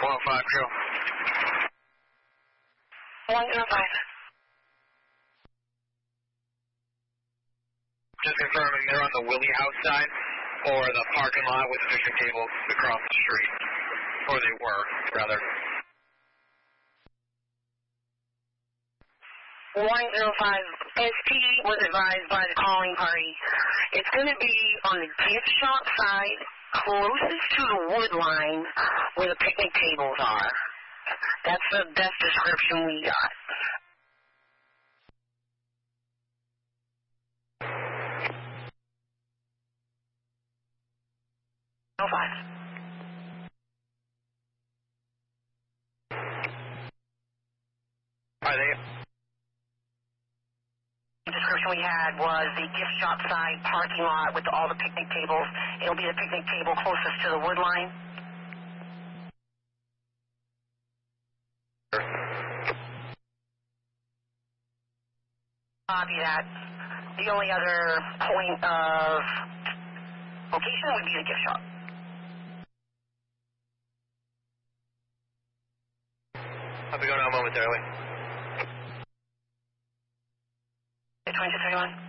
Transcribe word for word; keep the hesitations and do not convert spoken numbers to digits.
one five, Joe. one zero five. Just confirming they're on the Willie House side, or the parking lot with the fishing tables across the street. Or they were, rather. one zero five. S T was advised by the calling party. It's going to be on the gift shop side, closest to the wood line where the picnic tables are. That's the best description we got. oh five. Are they? The description we had was the gift shop side parking lot with all the picnic tables. It'll be the picnic table closest to the wood line. Copy that. The only other point of location would be the gift shop. I'll be going out momentarily. twenty-two thirty-one.